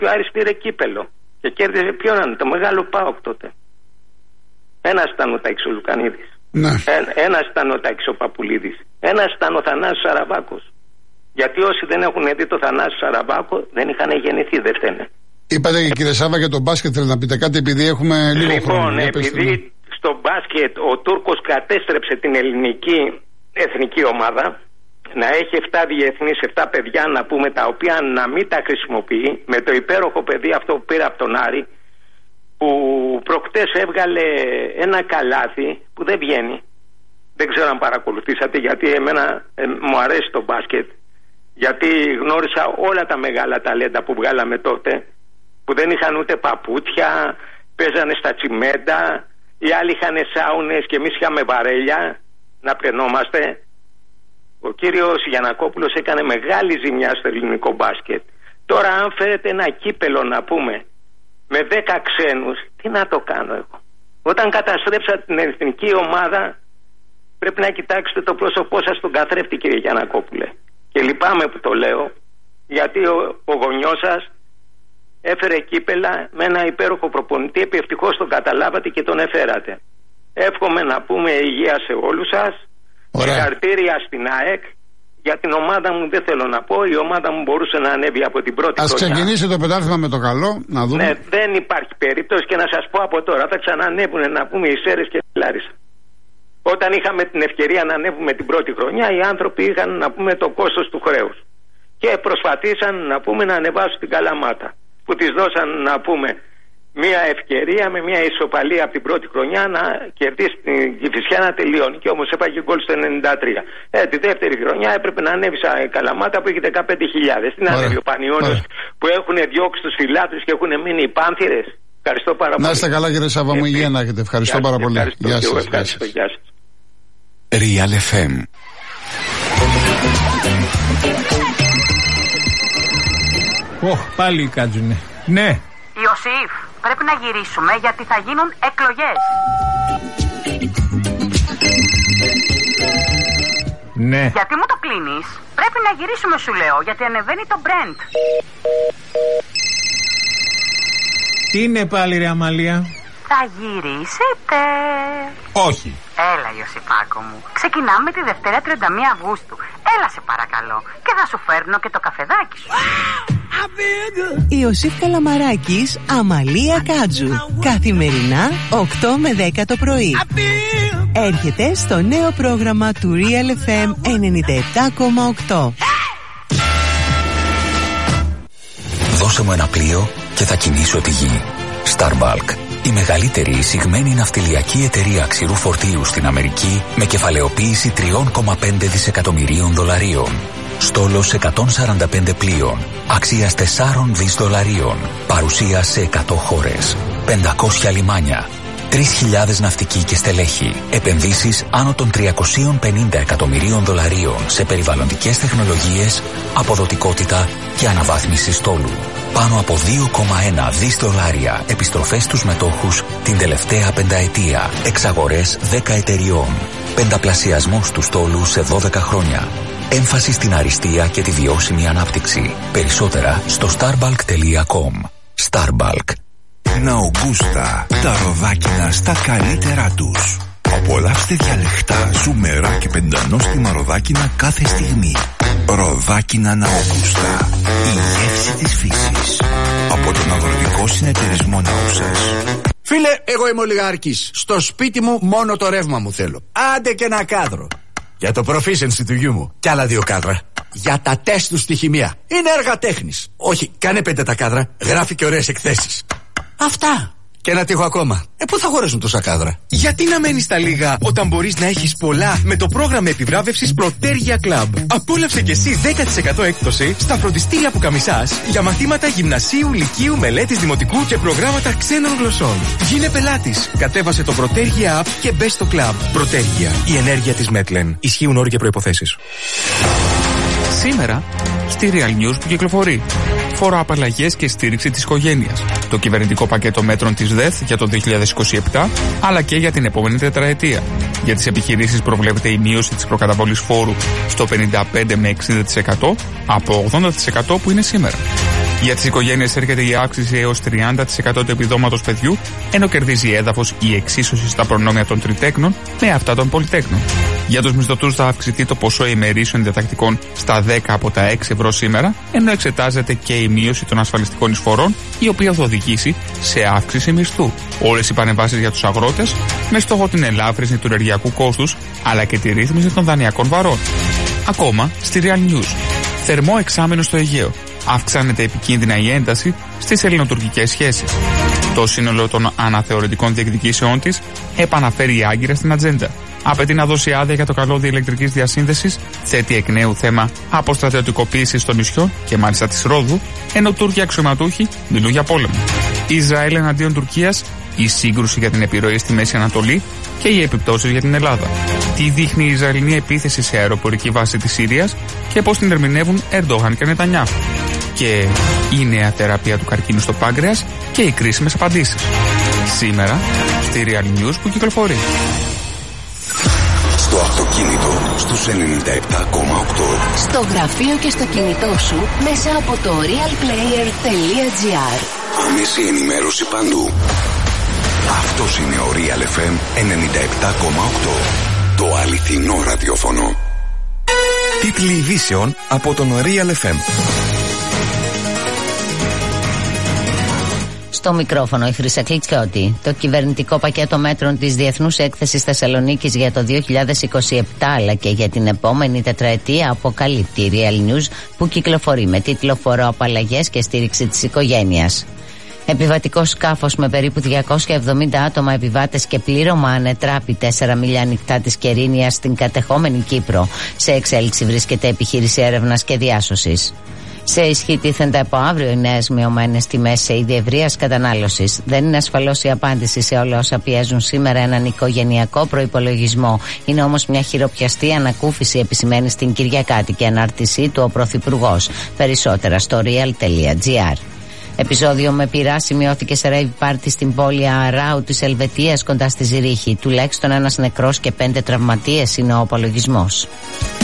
Και ο Άρης πήρε κύπελο. Και κέρδιζε ποιον ήταν, το μεγάλο ΠΑΟΚ τότε. Ένας ήταν ο Τάκης ο Λουκανίδης. Ναι. Ένας ήταν ο Τάκης ο Παπουλίδης. Ένας ήταν ο Θανάσης Σαραβάκος. Γιατί όσοι δεν έχουν δει το Θανάση Σαραβάκο δεν είχαν γεννηθεί, δεν φταίνε. Είπατε κύριε Σάβα για τον μπάσκετ, θέλετε να πείτε κάτι, επειδή έχουμε λίγο χρόνο. Λοιπόν, επειδή στο μπάσκετ ο Τούρκος κατέστρεψε την ελληνική εθνική ομάδα, να έχει 7 διεθνείς, 7 παιδιά να πούμε, τα οποία να μην τα χρησιμοποιεί, με το υπέροχο παιδί αυτό που πήρε από τον Άρη, που προχτές έβγαλε ένα καλάθι που δεν βγαίνει. Δεν ξέρω αν παρακολουθήσατε, γιατί εμένα μου αρέσει το μπάσκετ. Γιατί γνώρισα όλα τα μεγάλα ταλέντα που βγάλαμε τότε, που δεν είχαν ούτε παπούτσια, παίζανε στα τσιμέντα, οι άλλοι είχαν σάουνες και εμείς είχαμε βαρέλια να πλενόμαστε. Ο κύριος Γιαννακόπουλος έκανε μεγάλη ζημιά στο ελληνικό μπάσκετ. Τώρα αν φέρετε ένα κύπελο να πούμε με 10 ξένους, τι να το κάνω εγώ? Όταν καταστρέψατε την εθνική ομάδα πρέπει να κοιτάξετε το πρόσωπό σας στον καθρέφτη, κύριε Γιαννακόπουλε. Και λυπάμαι που το λέω, γιατί ο γονιός σας έφερε κύπελα με ένα υπέροχο προπονητή, ευτυχώς τον καταλάβατε και τον εφέρατε. Εύχομαι να πούμε υγεία σε όλους σας, συγχαρητήρια στην ΑΕΚ. Για την ομάδα μου δεν θέλω να πω, η ομάδα μου μπορούσε να ανέβει από την πρώτη χρονιά. Ας ξεκινήσει το πρωτάθλημα με το καλό, να δούμε. Ναι, δεν υπάρχει περίπτωση και να σας πω από τώρα, θα ξανανέβουν να πούμε οι Σέρρες και η Λάρισα. Όταν είχαμε την ευκαιρία να ανέβουμε την πρώτη χρονιά, οι άνθρωποι είχαν να πούμε το κόστος του χρέους. Και προσπαθήσαν να πούμε να ανεβάσουν την Καλαμάτα. Που της δώσαν να πούμε μια ευκαιρία με μια ισοπαλία από την πρώτη χρονιά να κερδίσει την Κηφισιά να τελειώνει. Και όμως έπαγε γκολ στο 93. Τη δεύτερη χρονιά έπρεπε να ανέβει η Καλαμάτα που έχει 15.000. Τι να ανέβει ο Πανιώνιος που έχουν διώξει τους φιλάθλους και έχουν μείνει οι πάνθυρες. Ευχαριστώ πάρα πολύ. Να είστε καλά κύριε Σάβα μου, υγεία να έχετε. Ευχαριστώ πάρα πολύ. Γεια σας. Real FM. Πάλι κάτζουνε. Ναι. Ιωσήφ, πρέπει να γυρίσουμε γιατί θα γίνουν εκλογές. Ναι. Γιατί μου το κλείνεις? Πρέπει να γυρίσουμε σου λέω, γιατί ανεβαίνει το Brent. Τι είναι πάλι ρε Αμαλία? Θα γυρίσετε? Όχι. Έλα Ιωσήφάκο μου, ξεκινάμε τη Δευτέρα 31 Αυγούστου. Έλα σε παρακαλώ και θα σου φέρνω και το καφεδάκι σου. Ιωσήφ Καλαμαράκης, Αμαλία Κάτζου. Καθημερινά 8 με 10 το πρωί. Έρχεται στο νέο πρόγραμμα του Real FM 97,8. Δώσε μου ένα πλοίο και θα κινήσω τη γη. Starbulk, η μεγαλύτερη εισηγμένη ναυτιλιακή εταιρεία ξηρού φορτίου στην Αμερική, με κεφαλαιοποίηση $3,5 δισεκατομμυρίων. Στόλος 145 πλοίων, αξίας $4 δις. Παρουσία σε 100 χώρες, 500 λιμάνια, 3.000 ναυτικοί και στελέχη. Επενδύσεις άνω των $350 εκατομμυρίων σε περιβαλλοντικές τεχνολογίες, αποδοτικότητα και αναβάθμιση στόλου. Πάνω από $2,1 δις επιστροφές στους μετόχους την τελευταία πενταετία. Εξαγορές 10 εταιριών. Πενταπλασιασμός του στόλου σε 12 χρόνια. Έμφαση στην αριστεία και τη βιώσιμη ανάπτυξη. Περισσότερα στο starbulk.com. Starbulk. Ναουγκούστα, τα ροδάκινα στα καλύτερά τους. Απολαύστε διαλεκτά, ζουμερά και πεντανόστιμα ροδάκινα κάθε στιγμή. Ροδάκινα Ναουγκούστα, η γεύση της φύσης. Από τον Αγροτικό Συνεταιρισμό Ναούσας. Φίλε, εγώ είμαι ολιγάρχης. Στο σπίτι μου μόνο το ρεύμα μου θέλω. Άντε και ένα κάδρο. Για το proficiency του γιού μου. Κι άλλα 2 κάδρα. Για τα τεστ του στη χημεία. Είναι έργα τέχνης. Όχι, κάνε 5 τα κάδρα. Γράφει και ωραίες εκθέσεις. Αυτά. Και ένα τείχο ακόμα. Πού θα χωρέσουν τόσα κάδρα? Γιατί να μένεις στα λίγα όταν μπορείς να έχεις πολλά με το πρόγραμμα επιβράβευσης Πρωτέργεια Club. Απόλαυσε κι εσύ 10% έκπτωση στα φροντιστήρια Πουκαμισάς για μαθήματα γυμνασίου, λυκείου, μελέτης δημοτικού και προγράμματα ξένων γλωσσών. Γίνε πελάτης. Κατέβασε το Πρωτέργεια App και μπες στο Club. Πρωτέργεια. Η ενέργεια της Μέτλεν. Ισχύουν όροι και προϋποθέσεις. Σήμερα, στη Real News που κυκλοφορεί. Φοροαπαλλαγές και στήριξη της οικογένειας. Το κυβερνητικό πακέτο μέτρων της ΔΕΘ για το 2027, αλλά και για την επόμενη τετραετία. Για τις επιχειρήσεις προβλέπεται η μείωση της προκαταβολής φόρου στο 55 με 60% από 80% που είναι σήμερα. Για τις οικογένειες έρχεται η αύξηση έως 30% του επιδόματος παιδιού, ενώ κερδίζει έδαφος η εξίσωση στα προνόμια των τριτέκνων με αυτά των πολυτέκνων. Για τους μισθωτούς θα αυξηθεί το ποσό ημερήσεων διατακτικών στα 10 από τα 6 ευρώ σήμερα, ενώ εξετάζεται και η μείωση των ασφαλιστικών εισφορών, η οποία θα οδηγήσει σε αύξηση μισθού. Όλες οι παρεμβάσεις για τους αγρότες, με στόχο την ελάφρυνση του ενεργειακού κόστους, αλλά και τη ρύθμιση των δανειακών βαρών. Ακόμα στη Real News. Θερμό εξάμηνο στο Αιγαίο. Αυξάνεται επικίνδυνα η ένταση στις ελληνοτουρκικές σχέσεις. Το σύνολο των αναθεωρητικών διεκδικήσεών της επαναφέρει άγκυρα στην ατζέντα. Απαιτεί να δώσει άδεια για το καλώδιο ηλεκτρικής διασύνδεσης, θέτει εκ νέου θέμα αποστρατιωτικοποίησης των νησιών και μάλιστα της Ρόδου, ενώ Τούρκοι αξιωματούχοι μιλούν για πόλεμο. Ισραήλ εναντίον Τουρκίας, η σύγκρουση για την επιρροή στη Μέση Ανατολή και οι επιπτώσεις για την Ελλάδα. Τι δείχνει η Ισραηλινή επίθεση σε αεροπορική βάση της Συρίας και πώς την ερμηνεύουν Ερντογάν και Νετανιάχου. Και η νέα θεραπεία του καρκίνου στο πάγκρεας και οι κρίσιμες απαντήσεις. Σήμερα στη Real News που κυκλοφορεί. Στο αυτοκίνητο στους 97,8. Στο γραφείο και στο κινητό σου μέσα από το realplayer.gr. Άμεση ενημέρωση παντού. Αυτός είναι ο Real FM 97,8. Το αληθινό ραδιόφωνο. Τίτλοι ειδήσεων από τον Real FM. Στο μικρόφωνο η Χρύσα Κλιτσιώτη. Το κυβερνητικό πακέτο μέτρων της Διεθνούς Έκθεσης Θεσσαλονίκης για το 2027 αλλά και για την επόμενη τετραετία αποκαλύπτει η Real News, που κυκλοφορεί με τίτλο «Φοροαπαλλαγές και στήριξη της οικογένειας». Επιβατικό σκάφος με περίπου 270 άτομα επιβάτες και πλήρωμα ανετράπη 4 μίλια ανοιχτά της Κερίνιας στην κατεχόμενη Κύπρο. Σε εξέλιξη βρίσκεται επιχείρηση έρευνας και διάσωσης. Σε ισχύ τίθενται από αύριο οι νέες μειωμένες τιμές σε είδη ευρείας κατανάλωσης. Δεν είναι ασφαλώς η απάντηση σε όλα όσα πιέζουν σήμερα έναν οικογενειακό προϋπολογισμό. Είναι όμως μια χειροπιαστή ανακούφιση, επισημαίνει στην Κυριακάτικη ανάρτησή του ο Πρωθυπουργός. Περισσότερα στο real.gr. Επεισόδιο με πυρά σημειώθηκε σε rave πάρτι στην πόλη Αράου της Ελβετίας κοντά στη Ζηρίχη. Τουλάχιστον ένας νεκρός και 5 τραυματίες είναι ο απολογισμός.